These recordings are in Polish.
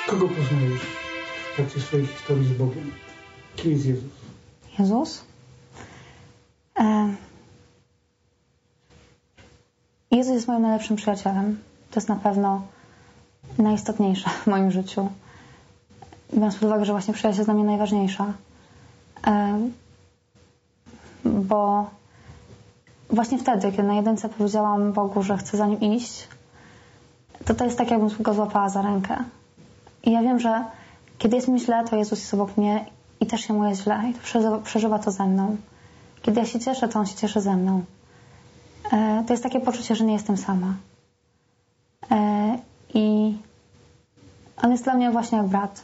Kogo poznajesz w trakcie swojej historii z Bogiem? Kim jest Jezus? Jezus? Jezus jest moim najlepszym przyjacielem. To jest na pewno najistotniejsze w moim życiu. Biorąc pod uwagę, że właśnie przyjaźń jest dla mnie najważniejsza. Bo właśnie wtedy, kiedy na jedynce powiedziałam Bogu, że chcę za Nim iść, to jest tak, jakbym go złapała za rękę. I ja wiem, że kiedy jest mi źle, to Jezus jest obok mnie i też się mu jest źle. I to przeżywa to ze mną. Kiedy ja się cieszę, to On się cieszy ze mną. To jest takie poczucie, że nie jestem sama. I On jest dla mnie właśnie jak brat.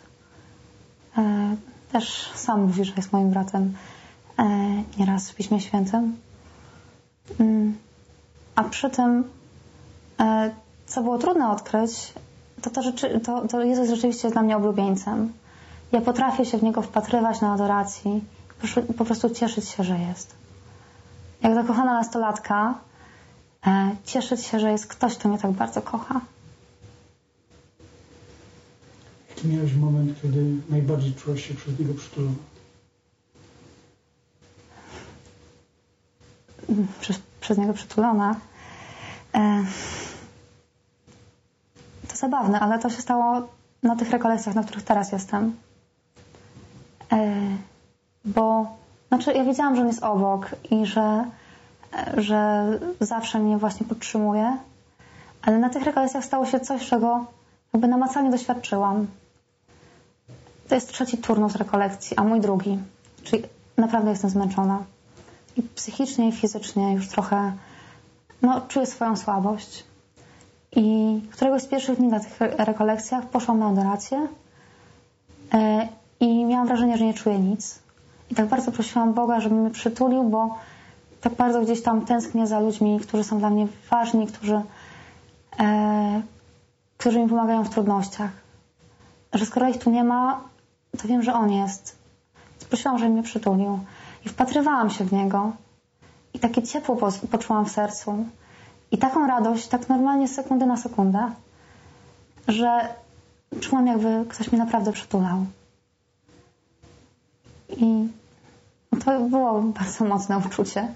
Też sam mówi, że jest moim bratem. Nieraz w Piśmie Świętym. A przy tym, co było trudno odkryć, to Jezus rzeczywiście jest dla mnie oblubieńcem. Ja potrafię się w Niego wpatrywać na adoracji, po prostu cieszyć się, że jest. Jak zakochana nastolatka, cieszyć się, że jest ktoś, kto mnie tak bardzo kocha. Jaki miałeś moment, kiedy najbardziej czułaś się przez Niego przytulona? Przez Niego przytulona? To zabawne, ale to się stało na tych rekolekcjach, na których teraz jestem. Bo ja wiedziałam, że On jest obok i że zawsze mnie właśnie podtrzymuje, ale na tych rekolekcjach stało się coś, czego jakby namacalnie doświadczyłam. To jest 3. turnus rekolekcji, a mój 2. Czyli naprawdę jestem zmęczona. I psychicznie, i fizycznie już trochę czuję swoją słabość. I któregoś z pierwszych dni na tych rekolekcjach poszłam na adorację i miałam wrażenie, że nie czuję nic. I tak bardzo prosiłam Boga, żeby mnie przytulił, bo tak bardzo gdzieś tam tęsknię za ludźmi, którzy są dla mnie ważni, którzy mi pomagają w trudnościach. Że skoro ich tu nie ma, to wiem, że On jest. Więc prosiłam, żeby mnie przytulił. I wpatrywałam się w Niego. I takie ciepło poczułam w sercu. I taką radość, tak normalnie z sekundy na sekundę, że czułam, jakby ktoś mnie naprawdę przytulał. I to było bardzo mocne uczucie.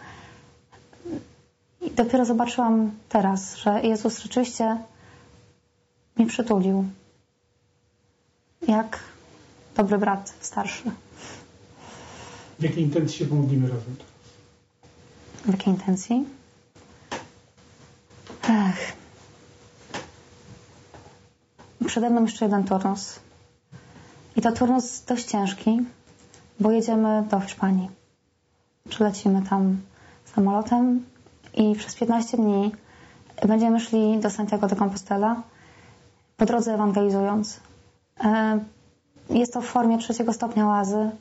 I dopiero zobaczyłam teraz, że Jezus rzeczywiście mnie przytulił. Jak dobry brat starszy. W jakiej intencji się pomodlimy razem? W jakiej intencji? Przede mną jeszcze jeden turnus. I to turnus dość ciężki, bo jedziemy do Hiszpanii. Przylecimy tam samolotem i przez 15 dni będziemy szli do Santiago de Compostela, po drodze ewangelizując. Jest to w formie 3. stopnia łazy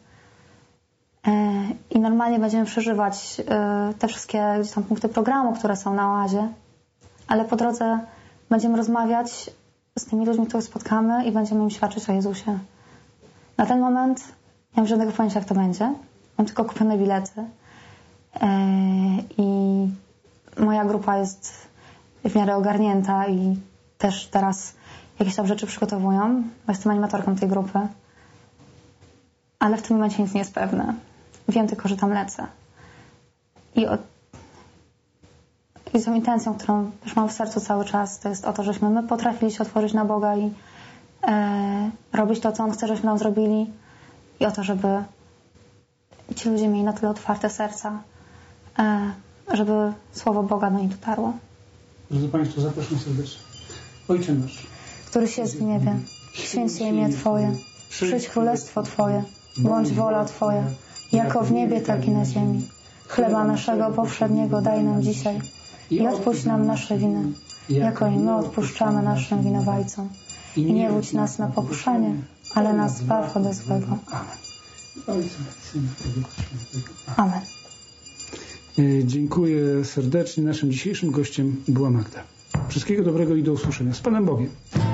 i normalnie będziemy przeżywać te wszystkie gdzieś tam punkty programu, które są na łazie, ale po drodze będziemy rozmawiać z tymi ludźmi, których spotkamy i będziemy im świadczyć o Jezusie. Na ten moment nie mam żadnego pojęcia, jak to będzie. Mam tylko kupione bilety i moja grupa jest w miarę ogarnięta i też teraz jakieś tam rzeczy przygotowują, bo jestem animatorką tej grupy. Ale w tym momencie nic nie jest pewne. Wiem tylko, że tam lecę. I tą intencją, którą już mam w sercu cały czas, to jest o to, żeśmy my potrafili się otworzyć na Boga i robić to, co On chce, żebyśmy nam zrobili. I o to, żeby ci ludzie mieli na tyle otwarte serca, żeby słowo Boga do nich dotarło. Drodzy Państwo, zapraszam serdecznie. Ojcze nasz, któryś jest w niebie, święć się imię Twoje, przyjdź królestwo Twoje, bądź wola Twoja, jako w niebie, tak i na ziemi. Chleba naszego powszedniego daj nam dzisiaj i odpuść nam nasze winy, jako i my odpuszczamy naszym winowajcom. I nie wódź nas na pokuszenie, ale nas zbaw ode złego. Amen. Amen. Dziękuję serdecznie. Naszym dzisiejszym gościem była Magda. Wszystkiego dobrego i do usłyszenia. Z Panem Bogiem.